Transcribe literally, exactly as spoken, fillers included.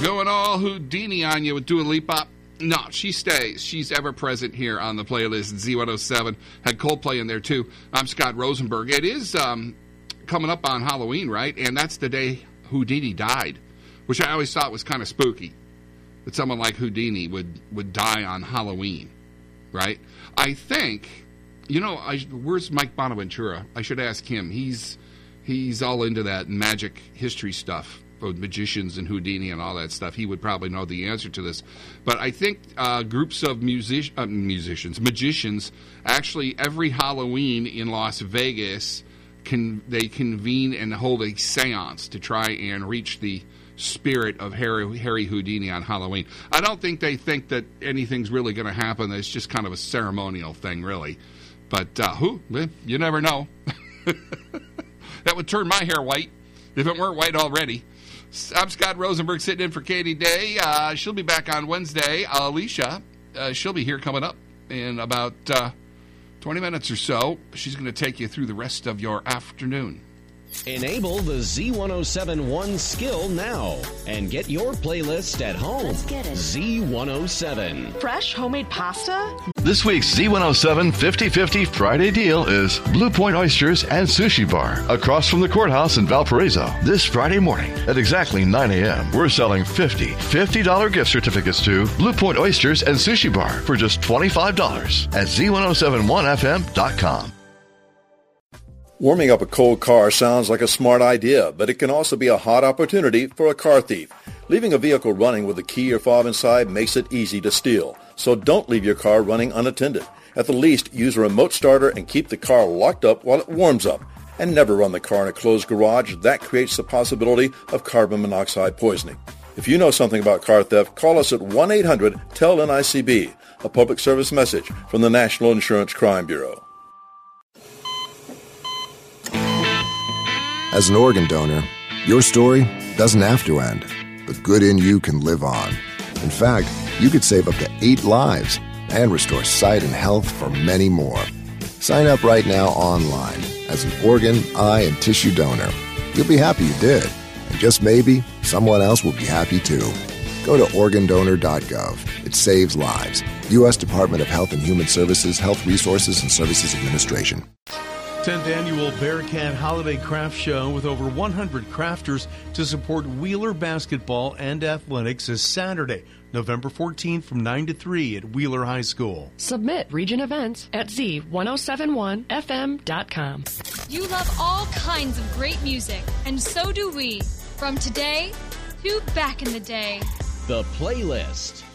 Going all Houdini on you with Dua Lipa. No, she stays. She's ever present here on the playlist. Z one oh seven had Coldplay in there, too. I'm Scott Rosenberg. It is um, coming up on Halloween, right? And that's the day Houdini died, which I always thought was kind of spooky, that someone like Houdini would, would die on Halloween, right? I think, you know, I, where's Mike Bonaventura? I should ask him. He's he's all into that magic history stuff, with magicians and Houdini and all that stuff. He would probably know the answer to this. But I think uh, groups of music, uh, musicians, magicians, actually every Halloween in Las Vegas, can they convene and hold a seance to try and reach the spirit of Harry, Harry Houdini on Halloween. I don't think they think that anything's really going to happen. It's just kind of a ceremonial thing, really. But uh, who? You never know. That would turn my hair white if it weren't white already. I'm Scott Rosenberg sitting in for Katie Day. Uh, she'll be back on Wednesday. Uh, Alicia, uh, she'll be here coming up in about uh, twenty minutes or so. She's going to take you through the rest of your afternoon. Enable the Z ten seventy-one skill now and get your playlist at home. Let's get it. Z ten seven. Fresh homemade pasta? This week's Z one oh seven fifty fifty Friday deal is Blue Point Oysters and Sushi Bar across from the courthouse in Valparaiso. This Friday morning at exactly nine a.m. we're selling fifty fifty dollars gift certificates to Blue Point Oysters and Sushi Bar for just twenty-five dollars at Z ten seventy-one F M dot com. Warming up a cold car sounds like a smart idea, but it can also be a hot opportunity for a car thief. Leaving a vehicle running with a key or fob inside makes it easy to steal. So don't leave your car running unattended. At the least, use a remote starter and keep the car locked up while it warms up. And never run the car in a closed garage. That creates the possibility of carbon monoxide poisoning. If you know something about car theft, call us at one eight hundred T E L N I C B, a public service message from the National Insurance Crime Bureau. As an organ donor, your story doesn't have to end. The good in you can live on. In fact, you could save up to eight lives and restore sight and health for many more. Sign up right now online as an organ, eye, and tissue donor. You'll be happy you did. And just maybe, someone else will be happy too. Go to organ donor dot gov. It saves lives. U S Department of Health and Human Services, Health Resources and Services Administration. tenth Annual Bearcat Holiday Craft Show with over one hundred crafters to support Wheeler basketball and athletics is Saturday, November fourteenth from nine to three at Wheeler High School. Submit region events at Z ten seventy-one F M dot com. You love all kinds of great music, and so do we. From today to back in the day. The Playlist.